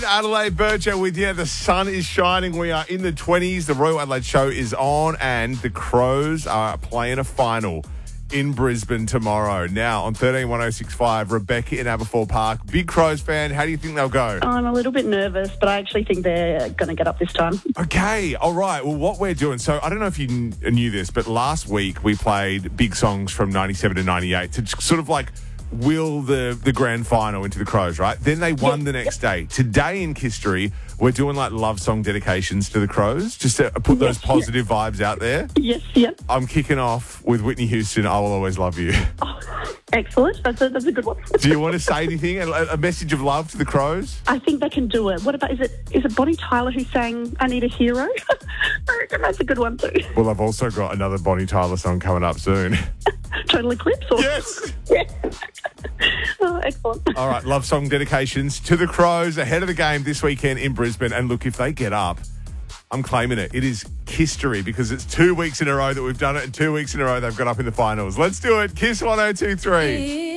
Adelaide, Burjo with you. The sun is shining. We are in the 20s. The Royal Adelaide Show is on, and the Crows are playing a final in Brisbane tomorrow. Now, on 13-1065, Rebecca in Aberfoyle Park. Big Crows fan. How do you think they'll go? I'm a little bit nervous, but I actually think they're going to get up this time. Okay, all right. Well, what we're doing, so I don't know if you knew this, but last week we played big songs from 97 to 98 to sort of like will the grand final into the Crows, right? Then they won the next day. Today in history, we're doing like love song dedications to the Crows, just to put those positive vibes out there. Yes, yeah. I'm kicking off with Whitney Houston, I Will Always Love You. Oh, excellent. That's a good one. Do you want to say anything? A message of love to the Crows? I think they can do it. What about, is it Bonnie Tyler who sang I Need a Hero? I reckon that's a good one too. Well, I've also got another Bonnie Tyler song coming up soon. Total Eclipse? Or? Yes! Yes. Oh, excellent. All right, love song dedications to the Crows ahead of the game this weekend in Brisbane. And look, if they get up, I'm claiming it. It is history because it's 2 weeks in a row that we've done it, and 2 weeks in a row they've got up in the finals. Let's do it. Kiss 1023.